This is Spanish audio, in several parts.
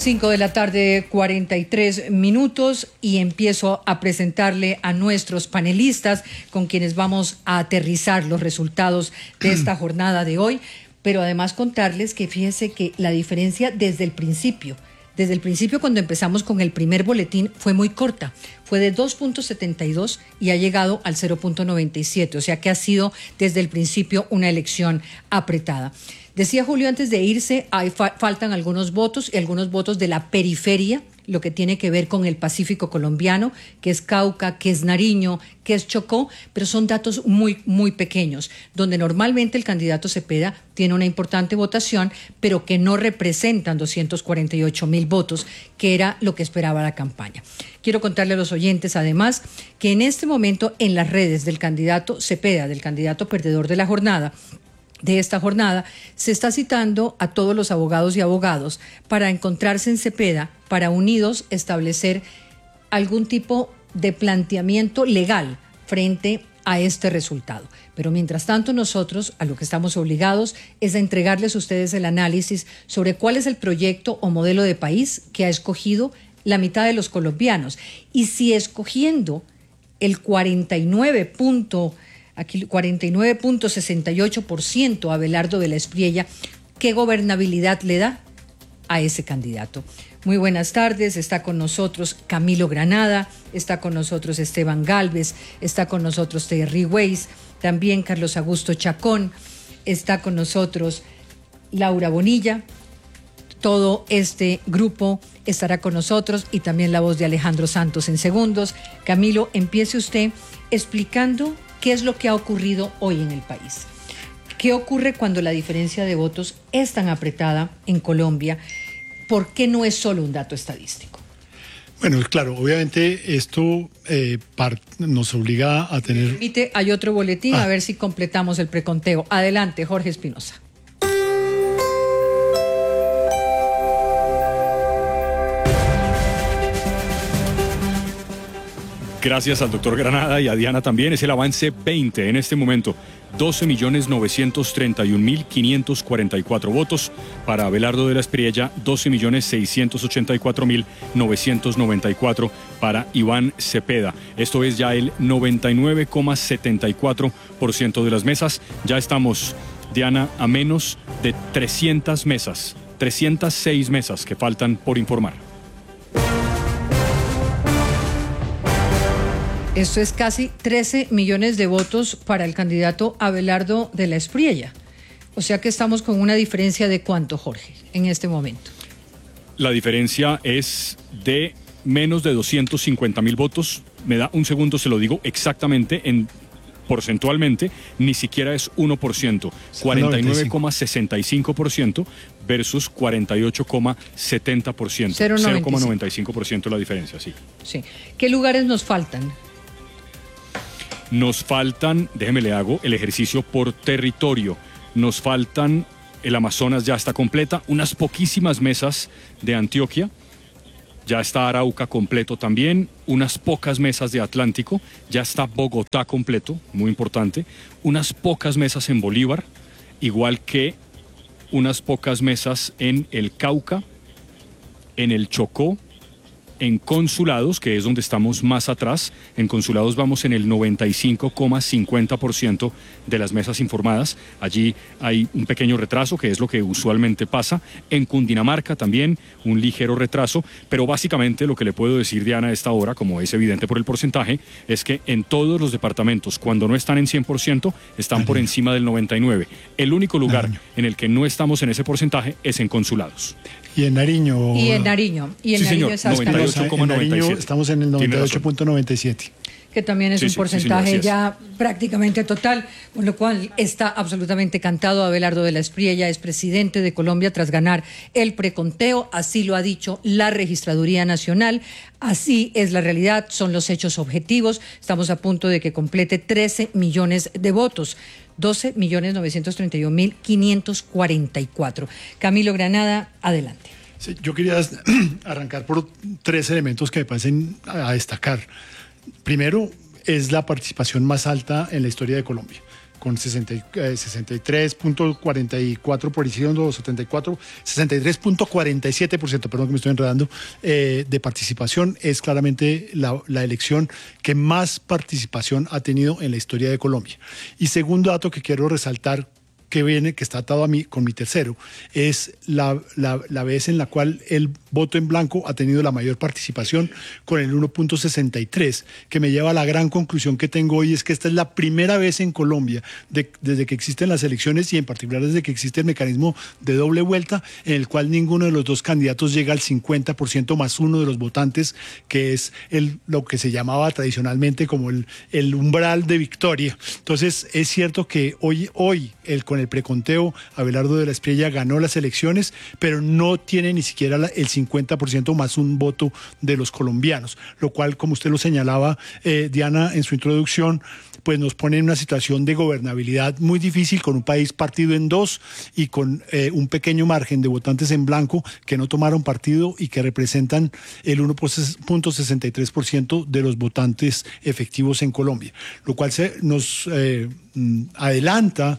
5 de la tarde, 43 minutos, y empiezo a presentarle a nuestros panelistas con quienes vamos a aterrizar los resultados de esta jornada de hoy, pero además contarles que fíjese que la diferencia desde el principio cuando empezamos con el primer boletín fue muy corta, fue de 2.72 y ha llegado al 0.97, o sea que ha sido desde el principio una elección apretada. Decía Julio antes de irse, faltan algunos votos y algunos votos de la periferia, lo que tiene que ver con el Pacífico colombiano, que es Cauca, que es Nariño, que es Chocó, pero son datos muy, muy pequeños, donde normalmente el candidato Cepeda tiene una importante votación, pero que no representan 248.000 votos, que era lo que esperaba la campaña. Quiero contarle a los oyentes, además, que en este momento en las redes del candidato Cepeda, del candidato perdedor de esta jornada, se está citando a todos los abogados y abogadas para encontrarse en Cepeda, para unidos establecer algún tipo de planteamiento legal frente a este resultado. Pero mientras tanto nosotros a lo que estamos obligados es a entregarles a ustedes el análisis sobre cuál es el proyecto o modelo de país que ha escogido la mitad de los colombianos. Y si escogiendo el 49.68% a Abelardo de la Espriella, ¿qué gobernabilidad le da a ese candidato? Muy buenas tardes, está con nosotros Camilo Granada, está con nosotros Esteban Galvez, está con nosotros Terry Weiss, también Carlos Augusto Chacón, está con nosotros Laura Bonilla. Todo este grupo estará con nosotros y también la voz de Alejandro Santos en segundos. Camilo, empiece usted explicando qué es lo que ha ocurrido hoy en el país. ¿Qué ocurre cuando la diferencia de votos es tan apretada en Colombia? ¿Por qué no es solo un dato estadístico? Bueno, claro, obviamente esto nos obliga a tener... Hay otro boletín, a ver si completamos el preconteo. Adelante, Jorge Espinosa. Gracias al doctor Granada y a Diana también. Es el avance 20 en este momento. 12.931.544 votos. Para Abelardo de la Espriella, 12.684.994 para Iván Cepeda. Esto es ya el 99,74% de las mesas. Ya estamos, Diana, a menos de 300 mesas. 306 mesas que faltan por informar. Esto es casi 13 millones de votos para el candidato Abelardo de la Espriella. O sea que estamos con una diferencia de ¿cuánto, Jorge, en este momento? La diferencia es de menos de 250.000 votos. Me da un segundo, se lo digo exactamente porcentualmente, ni siquiera es 1%. 49,65% versus 48,70%. 0,95% la diferencia, sí. Sí. ¿Qué lugares nos faltan? Nos faltan, déjeme le hago el ejercicio por territorio. Nos faltan, el Amazonas ya está completa, unas poquísimas mesas de Antioquia, ya está Arauca completo también, unas pocas mesas de Atlántico, ya está Bogotá completo, muy importante, unas pocas mesas en Bolívar, igual que unas pocas mesas en el Cauca, en el Chocó, en consulados, que es donde estamos más atrás. En consulados vamos en el 95,50% de las mesas informadas. Allí hay un pequeño retraso, que es lo que usualmente pasa. En Cundinamarca también un ligero retraso, pero básicamente lo que le puedo decir, Diana, a esta hora, como es evidente por el porcentaje, es que en todos los departamentos, cuando no están en 100%, están por encima del 99%. El único lugar en el que no estamos en ese porcentaje es en consulados. Y en Nariño. Sí, señor, 98,97. Estamos en el 98.97. Que también es un porcentaje ya prácticamente total, con lo cual está absolutamente cantado. Abelardo de la Espriella es presidente de Colombia tras ganar el preconteo, así lo ha dicho la Registraduría Nacional, así es la realidad, son los hechos objetivos. Estamos a punto de que complete 13 millones de votos. 12.931.544. Camilo Granada, adelante. Sí, yo quería arrancar por 3 elementos que me parecen a destacar. Primero, es la participación más alta en la historia de Colombia. con 63.44%, 63.47%, perdón que me estoy enredando, de participación. Es claramente la elección que más participación ha tenido en la historia de Colombia. Y segundo dato que quiero resaltar, que está atado con mi tercero, es la vez en la cual el voto en blanco ha tenido la mayor participación, con el 1.63, que me lleva a la gran conclusión que tengo hoy, es que esta es la primera vez en Colombia, desde que existen las elecciones y en particular desde que existe el mecanismo de doble vuelta, en el cual ninguno de los dos candidatos llega al 50% más uno de los votantes, que es lo que se llamaba tradicionalmente como el umbral de victoria. Entonces, es cierto que hoy con el preconteo, Abelardo de la Espriella ganó las elecciones, pero no tiene ni siquiera el 50% más un voto de los colombianos, lo cual, como usted lo señalaba, Diana, en su introducción, pues nos pone en una situación de gobernabilidad muy difícil, con un país partido en dos y con un pequeño margen de votantes en blanco que no tomaron partido y que representan el 1.63% de los votantes efectivos en Colombia, lo cual nos adelanta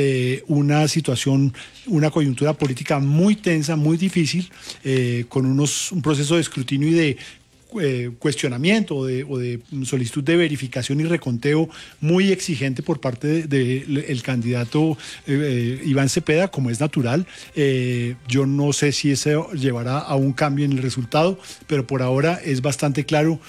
una situación, una coyuntura política muy tensa, muy difícil, con un proceso de escrutinio y de cuestionamiento o de solicitud de verificación y reconteo muy exigente por parte del candidato Iván Cepeda, como es natural. Yo no sé si eso llevará a un cambio en el resultado, pero por ahora es bastante claro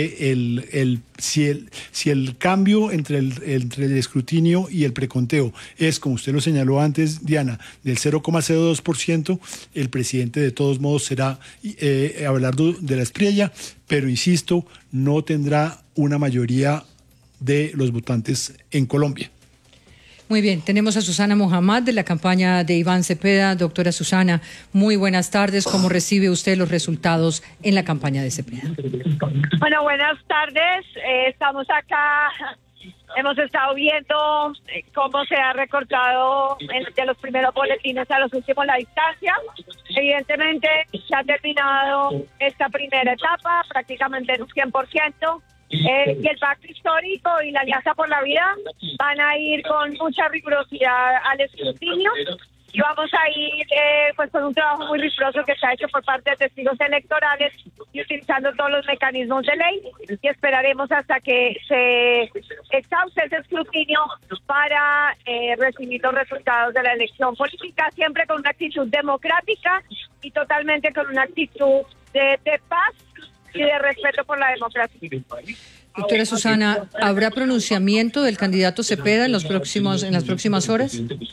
que si el cambio entre el escrutinio y el preconteo es, como usted lo señaló antes, Diana, del 0,02%, el presidente de todos modos será Abelardo de la Espriella, pero insisto, no tendrá una mayoría de los votantes en Colombia. Muy bien, tenemos a Susana Mohammad de la campaña de Iván Cepeda. Doctora Susana, muy buenas tardes. ¿Cómo recibe usted los resultados en la campaña de Cepeda? Bueno, buenas tardes. Estamos acá. Hemos estado viendo cómo se ha recortado de los primeros boletines a los últimos la distancia. Evidentemente, se ha terminado esta primera etapa prácticamente en un 100%. Y el pacto histórico y la Alianza por la Vida van a ir con mucha rigurosidad al escrutinio y vamos a ir pues con un trabajo muy riguroso que se ha hecho por parte de testigos electorales y utilizando todos los mecanismos de ley, y esperaremos hasta que se exhauste ese escrutinio para recibir los resultados de la elección política, siempre con una actitud democrática y totalmente con una actitud de paz y de respeto por la democracia. Doctora Susana, ¿habrá pronunciamiento del candidato Cepeda en las próximas horas?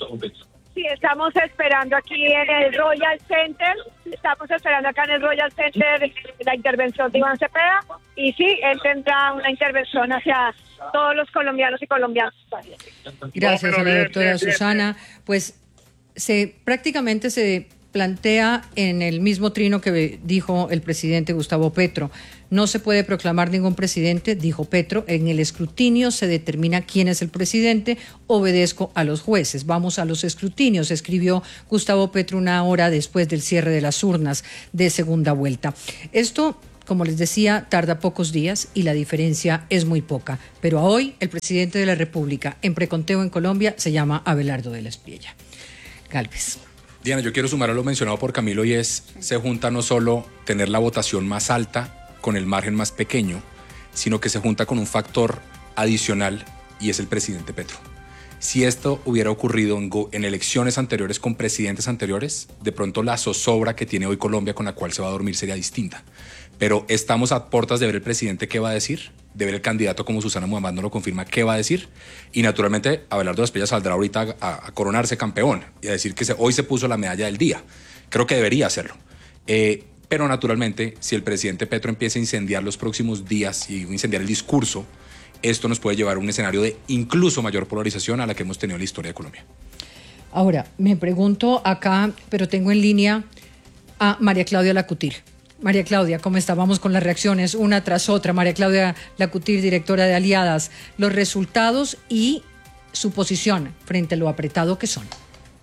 Sí, estamos esperando aquí en el Royal Center. Estamos esperando acá en el Royal Center la intervención de Iván Cepeda. Y sí, él tendrá una intervención hacia todos los colombianos y colombianas. Gracias a la doctora Susana. Pues prácticamente se plantea en el mismo trino que dijo el presidente Gustavo Petro. No se puede proclamar ningún presidente, dijo Petro. En el escrutinio se determina quién es el presidente. Obedezco a los jueces. Vamos a los escrutinios, escribió Gustavo Petro una hora después del cierre de las urnas de segunda vuelta. Esto, como les decía, tarda pocos días y la diferencia es muy poca. Pero hoy el presidente de la República en preconteo en Colombia se llama Abelardo de la Espriella. Gálvez. Diana, yo quiero sumar a lo mencionado por Camilo, y se junta no solo tener la votación más alta con el margen más pequeño, sino que se junta con un factor adicional, y es el presidente Petro. Si esto hubiera ocurrido en elecciones anteriores con presidentes anteriores, de pronto la zozobra que tiene hoy Colombia con la cual se va a dormir sería distinta. Pero estamos a puertas de ver el presidente qué va a decir, de ver el candidato, como Susana Mohammad nos lo confirma, qué va a decir. Y naturalmente Abelardo de la Espriella saldrá ahorita a coronarse campeón y a decir que hoy se puso la medalla del día. Creo que debería hacerlo. Pero naturalmente, si el presidente Petro empieza a incendiar los próximos días y incendiar el discurso, esto nos puede llevar a un escenario de incluso mayor polarización a la que hemos tenido en la historia de Colombia. Ahora, me pregunto acá, pero tengo en línea a María Claudia Lacutir. María Claudia, ¿cómo está? Vamos con las reacciones una tras otra. María Claudia Lacutir, directora de Aliadas, los resultados y su posición frente a lo apretado que son.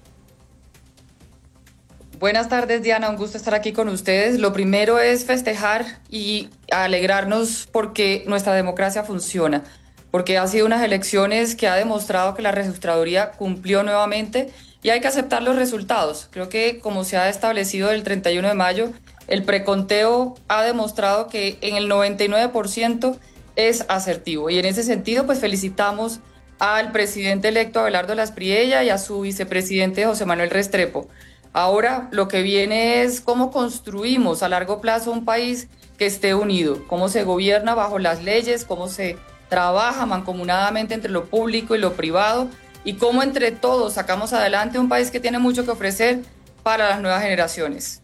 Buenas tardes, Diana, un gusto estar aquí con ustedes. Lo primero es festejar y alegrarnos porque nuestra democracia funciona. porque han sido unas elecciones que ha demostrado que la registraduría cumplió nuevamente y hay que aceptar los resultados. Creo que como se ha establecido el 31 de mayo, el preconteo ha demostrado que en el 99% es asertivo y en ese sentido pues felicitamos al presidente electo Abelardo Laspriella y a su vicepresidente José Manuel Restrepo. Ahora lo que viene es cómo construimos a largo plazo un país que esté unido, cómo se gobierna bajo las leyes, cómo se trabaja mancomunadamente entre lo público y lo privado y cómo entre todos sacamos adelante un país que tiene mucho que ofrecer para las nuevas generaciones.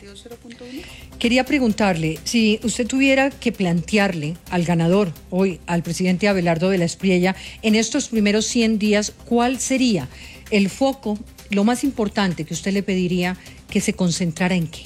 Quería preguntarle, si usted tuviera que plantearle al ganador hoy, al presidente Abelardo de Laspriella, en estos primeros 100 días, ¿cuál sería el foco, lo más importante que usted le pediría que se concentrara en qué?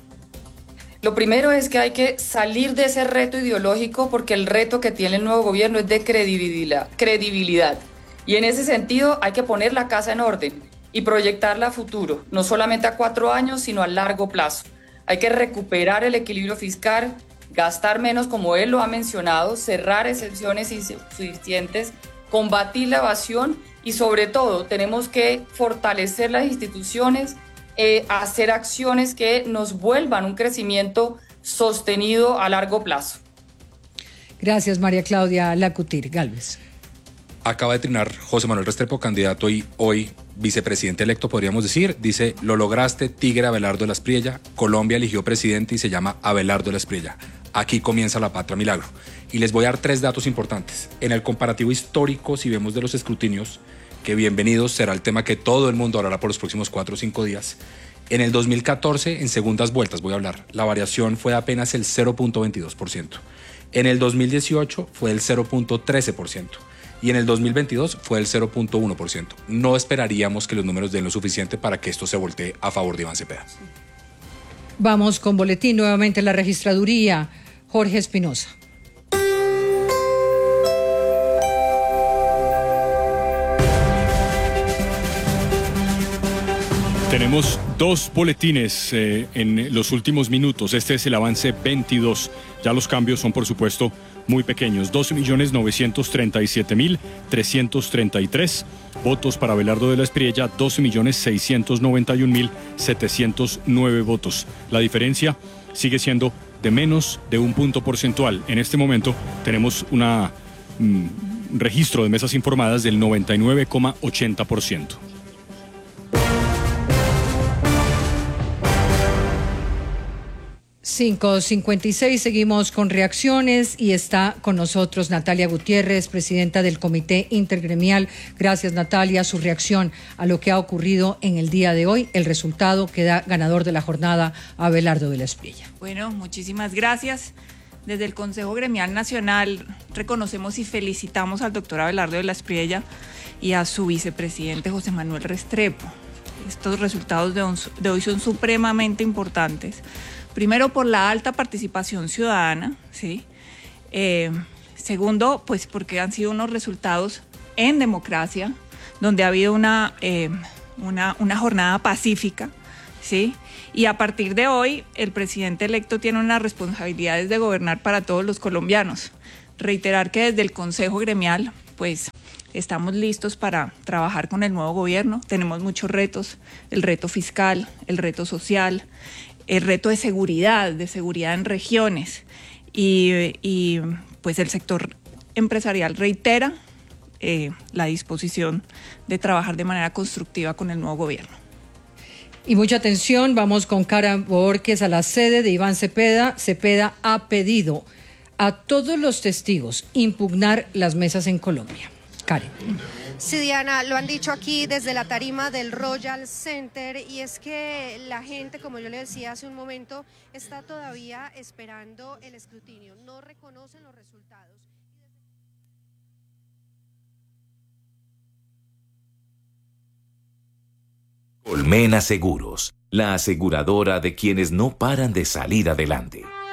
Lo primero es que hay que salir de ese reto ideológico porque el reto que tiene el nuevo gobierno es de credibilidad. Y en ese sentido hay que poner la casa en orden y proyectarla a futuro, no solamente a 4 años, sino a largo plazo. Hay que recuperar el equilibrio fiscal, gastar menos como él lo ha mencionado, cerrar excepciones insuficientes, combatir la evasión y sobre todo tenemos que fortalecer las instituciones, hacer acciones que nos vuelvan un crecimiento sostenido a largo plazo. Gracias, María Claudia Lacutir. Gálvez. Acaba de trinar José Manuel Restrepo, candidato y hoy vicepresidente electo, podríamos decir. Dice, lo lograste, Tigre Abelardo Laspriella. Colombia eligió presidente y se llama Abelardo Laspriella. Aquí comienza la patria milagro. Y les voy a dar 3 datos importantes. En el comparativo histórico, si vemos de los escrutinios, que bienvenidos, será el tema que todo el mundo hablará por los próximos 4 o 5 días. En el 2014, en segundas vueltas voy a hablar, la variación fue de apenas el 0.22%. En el 2018 fue el 0.13%. Y en el 2022 fue el 0.1%. No esperaríamos que los números den lo suficiente para que esto se voltee a favor de Iván Cepeda. Vamos con boletín nuevamente la registraduría. Jorge Espinosa. Tenemos 2 boletines en los últimos minutos. Este es el avance 22. Ya los cambios son, por supuesto, muy pequeños. 12.937.333 votos para Abelardo de Laspriella, 12.691.709 votos. La diferencia sigue siendo de menos de 1 punto porcentual. En este momento tenemos un registro de mesas informadas del 99,80%. (5:56) Seguimos con reacciones y está con nosotros Natalia Gutiérrez, presidenta del Comité Intergremial. Gracias, Natalia, su reacción a lo que ha ocurrido en el día de hoy, el resultado que da ganador de la jornada Abelardo de Laspriella. Bueno, muchísimas gracias. Desde el Consejo Gremial Nacional reconocemos y felicitamos al doctor Abelardo de Laspriella y a su vicepresidente José Manuel Restrepo. Estos resultados de hoy son supremamente importantes. Primero, por la alta participación ciudadana, ¿sí? Segundo, pues porque han sido unos resultados en democracia, donde ha habido una jornada pacífica, ¿sí? Y a partir de hoy, el presidente electo tiene unas responsabilidades de gobernar para todos los colombianos. Reiterar que desde el Consejo Gremial, pues estamos listos para trabajar con el nuevo gobierno. Tenemos muchos retos, el reto fiscal, el reto social, el reto de seguridad en regiones y pues el sector empresarial reitera la disposición de trabajar de manera constructiva con el nuevo gobierno. Y mucha atención, vamos con Karen Borges a la sede de Iván Cepeda. Cepeda ha pedido a todos los testigos impugnar las mesas en Colombia. Karen. Sí, Diana, lo han dicho aquí desde la tarima del Royal Center y es que la gente, como yo le decía hace un momento, está todavía esperando el escrutinio, no reconocen los resultados. Colmena Seguros, la aseguradora de quienes no paran de salir adelante.